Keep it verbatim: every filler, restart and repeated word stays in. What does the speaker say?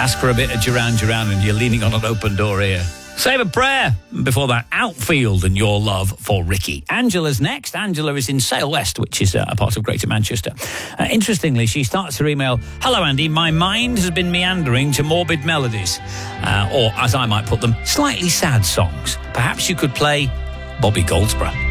Ask for a bit of Duran Duran and you're leaning on an open door here. Save a prayer. Before that, Outfield and Your Love for Ricky. Angela's next. Angela is in Sale West, which is uh, a part of Greater Manchester. Uh, interestingly, she starts her email, "Hello, Andy. My mind has been meandering to morbid melodies. Uh, or, as I might put them, slightly sad songs. Perhaps you could play Bobby Goldsboro."